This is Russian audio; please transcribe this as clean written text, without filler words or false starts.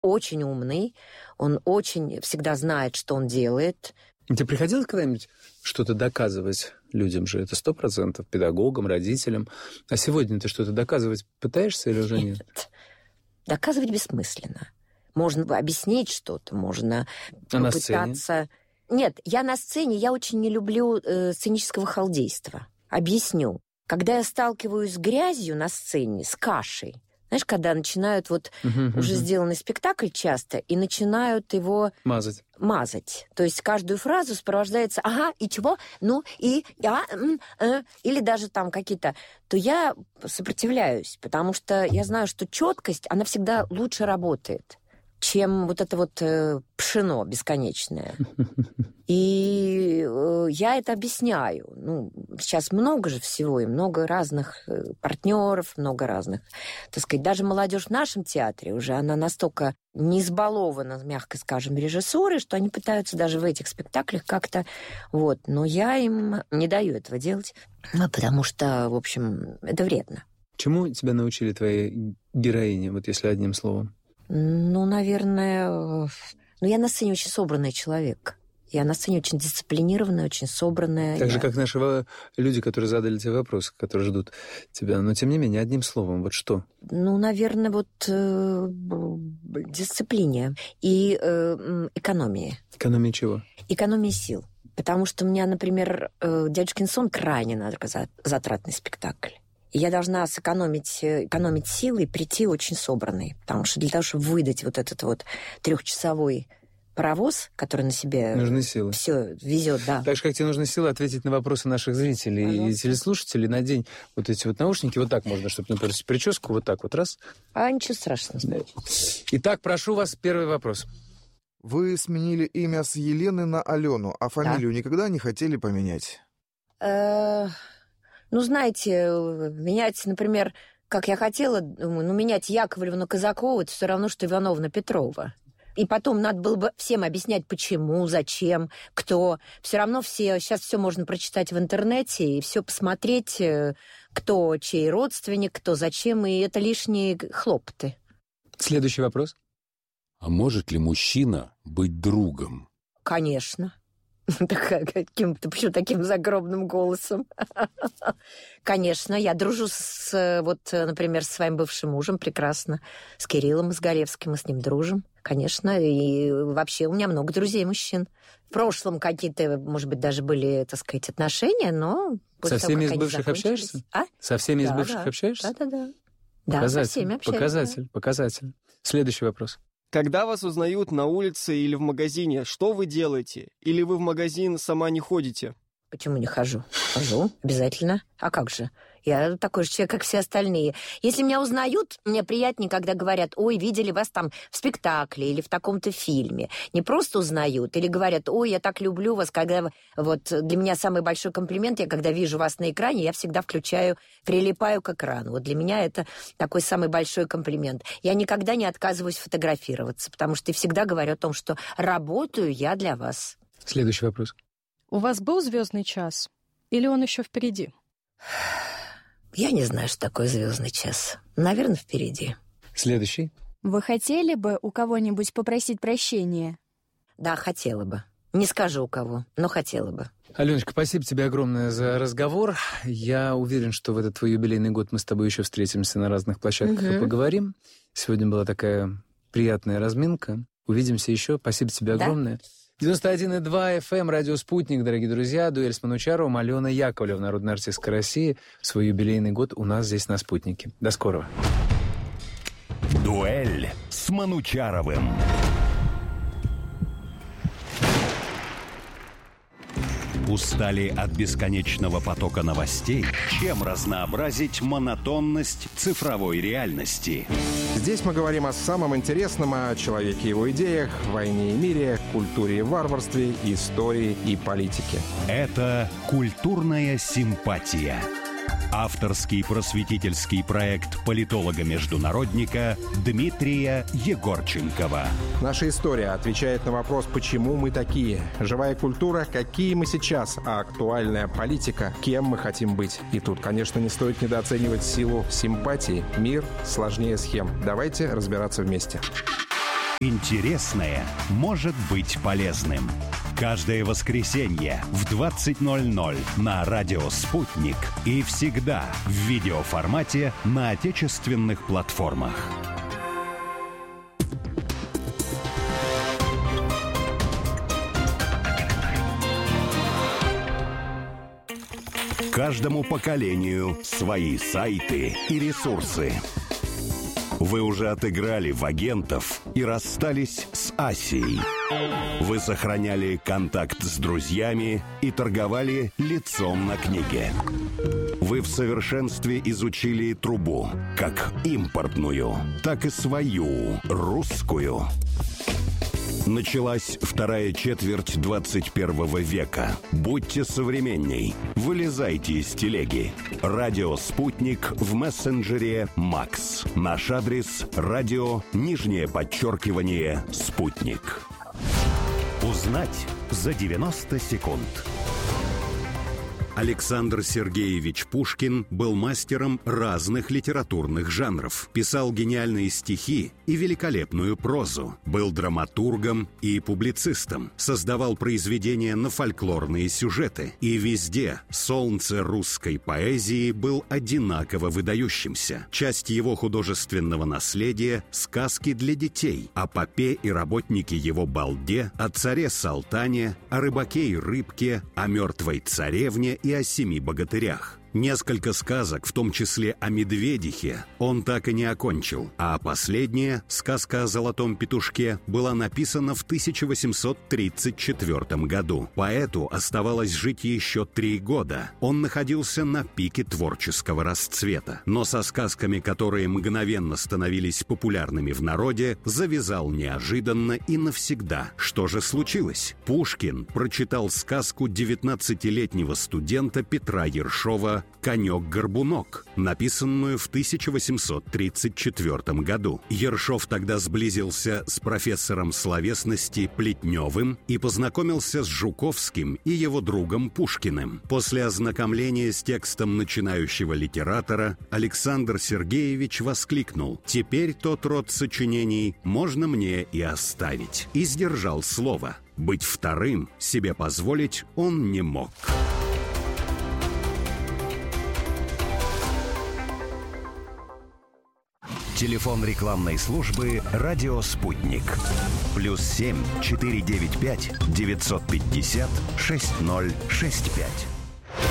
очень умный, он очень всегда знает, что он делает. Тебе приходилось когда-нибудь что-то доказывать людям же? Это 100%, педагогам, родителям. А сегодня ты что-то доказывать пытаешься или уже нет? Доказывать бессмысленно. Можно объяснить что-то, можно попытаться... Нет, я на сцене, я очень не люблю сценического халдейства. Объясню. Когда я сталкиваюсь с грязью на сцене, с кашей, знаешь, когда начинают уже сделанный спектакль часто, и начинают его... Мазать. То есть каждую фразу сопровождается «ага, и чего? Ну, и... или даже там какие-то... То я сопротивляюсь, потому что я знаю, что четкость, она всегда лучше работает, чем вот это пшено бесконечное. И я это объясняю. Сейчас много же всего, и много разных партнеров, много разных, так сказать, даже молодежь в нашем театре уже, она настолько не избалована, мягко скажем, режиссурой, что они пытаются даже в этих спектаклях как-то... Но я им не даю этого делать, потому что, в общем, это вредно. Чему тебя научили твои героини, вот если одним словом? Наверное... я на сцене очень собранный человек. Я на сцене очень дисциплинированная, очень собранная. Так же, как наши люди, которые задали тебе вопросы, которые ждут тебя. Но, тем не менее, одним словом, вот что? Наверное, дисциплине и экономии. Экономии чего? Экономии сил. Потому что у меня, например, «Дядюшкин сон» крайне энергозатратный спектакль. И я должна экономить силы и прийти очень собранной. Потому что для того, чтобы выдать вот этот 3-часовой паровоз, который на себе нужны силы. Все везет, да. Так же, как тебе нужны силы ответить на вопросы наших зрителей и телеслушателей, надень вот эти наушники, вот так можно, чтобы, например, прическу, вот так раз. Ничего страшного. Да. Итак, прошу вас, первый вопрос. Вы сменили имя с Елены на Алену, а фамилию никогда не хотели поменять? Знаете, менять, например, как я хотела, менять Яковлевну на Казакову, это все равно, что Ивановна Петрова. И потом надо было бы всем объяснять, почему, зачем, кто. Все равно сейчас все можно прочитать в интернете и все посмотреть, кто чей родственник, кто зачем, и это лишние хлопоты. Следующий вопрос. А может ли мужчина быть другом? Конечно. Почему таким загробным голосом? Конечно, я дружу например, с своим бывшим мужем прекрасно, с Кириллом Изгалевским, мы с ним дружим, конечно, и вообще у меня много друзей мужчин. В прошлом какие-то, может быть, даже были, так сказать, отношения, но... Со всеми из бывших общаешься? Со всеми из бывших общаешься? Да. Да, со всеми общаемся. Показатель. Следующий вопрос. Когда вас узнают на улице или в магазине, что вы делаете? Или вы в магазин сама не ходите? Почему не хожу? Хожу, обязательно. А как же? Я такой же человек, как все остальные. Если меня узнают, мне приятнее, когда говорят: ой, видели вас там в спектакле или в таком-то фильме. Не просто узнают, или говорят: ой, я так люблю вас, когда... для меня самый большой комплимент, я когда вижу вас на экране, я всегда прилипаю к экрану. Для меня это такой самый большой комплимент. Я никогда не отказываюсь фотографироваться, потому что я всегда говорю о том, что работаю я для вас. Следующий вопрос. У вас был звездный час? Или он еще впереди? Я не знаю, что такое звездный час. Наверное, впереди. Следующий. Вы хотели бы у кого-нибудь попросить прощения? Да, хотела бы. Не скажу у кого, но хотела бы. Аленочка, спасибо тебе огромное за разговор. Я уверен, что в этот твой юбилейный год мы с тобой еще встретимся на разных площадках и поговорим. Сегодня была такая приятная разминка. Увидимся еще. Спасибо тебе огромное. 91,2 FM, радио «Спутник», дорогие друзья. Дуэль с Манучаровым, Алена Яковлева, народная артистка России. В свой юбилейный год у нас здесь на «Спутнике». До скорого. Дуэль с Манучаровым. Устали от бесконечного потока новостей? Чем разнообразить монотонность цифровой реальности? Здесь мы говорим о самом интересном, о человеке и его идеях, войне и мире, культуре и варварстве, истории и политике. Это «Культурная симпатия». Авторский просветительский проект политолога-международника Дмитрия Егорченкова. Наша история отвечает на вопрос, почему мы такие. Живая культура, какие мы сейчас, а актуальная политика, кем мы хотим быть. И тут, конечно, не стоит недооценивать силу симпатии. Мир сложнее схем. Давайте разбираться вместе. Интересное может быть полезным. Каждое воскресенье в 20:00 на радио «Спутник» и всегда в видеоформате на отечественных платформах. Каждому поколению свои сайты и ресурсы. Вы уже отыграли в агентов и расстались с Асией. Вы сохраняли контакт с друзьями и торговали лицом на книге. Вы в совершенстве изучили трубу, как импортную, так и свою, русскую. Началась вторая четверть 21 века. Будьте современней. Вылезайте из телеги. Радио «Спутник» в мессенджере «Макс». Наш адрес – радио, _«Спутник». Узнать за 90 секунд. Александр Сергеевич Пушкин был мастером разных литературных жанров. Писал гениальные стихи и великолепную прозу. Был драматургом и публицистом. Создавал произведения на фольклорные сюжеты. И везде солнце русской поэзии был одинаково выдающимся. Часть его художественного наследия – сказки для детей. О попе и работнике его балде, о царе Салтане, о рыбаке и рыбке, о мертвой царевне и о 7 богатырях. Несколько сказок, в том числе о медведихе, он так и не окончил, а последняя, сказка о золотом петушке, была написана в 1834 году. Поэту оставалось жить еще 3 года. Он находился на пике творческого расцвета. Но со сказками, которые мгновенно становились популярными в народе, завязал неожиданно и навсегда. Что же случилось? Пушкин прочитал сказку 19-летнего студента Петра Ершова «Конек-горбунок», написанную в 1834 году. Ершов тогда сблизился с профессором словесности Плетневым и познакомился с Жуковским и его другом Пушкиным. После ознакомления с текстом начинающего литератора Александр Сергеевич воскликнул: «Теперь тот род сочинений можно мне и оставить». И сдержал слово. Быть вторым себе позволить он не мог. Телефон рекламной службы «Радио Спутник». +7 495 950 6065.